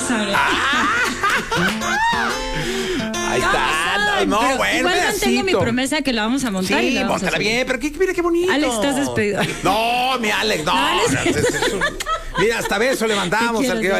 ahora. Ahí está. No, Pero bueno, igual mantengo mi pedacito. promesa que la vamos a montar. y Sí, la vamos a póntala subir. bien, pero mira qué bonito. Alex, estás despedido. No, mi Alex, no. No, no es cierto. Mira, hasta beso le mandamos Te al quiero, que